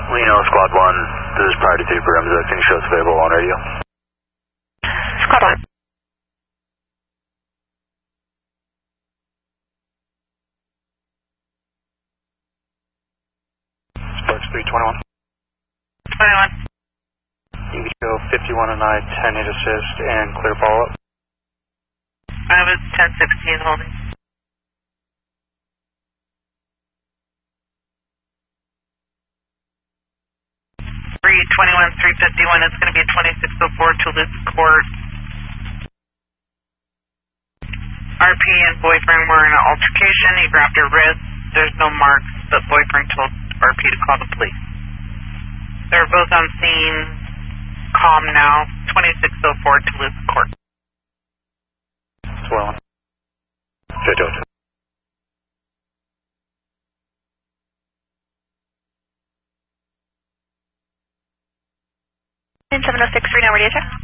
Lino, Squad 1, this is Priority 3 for MZ. Can you show us available on radio? Squad 1. Sparks 321. 21. You can show 51 and I, 10 8 assist and clear follow-up. I was 1016 holding. 321, 351, it's going to be a 2604 Toulouse Court. RP and boyfriend were in an altercation. He grabbed her wrist. There's no marks, but boyfriend told RP to call the police. They're both on scene. Calm now. 2604 Toulouse Court. Swirling. JoJo. 706 now, ready to check?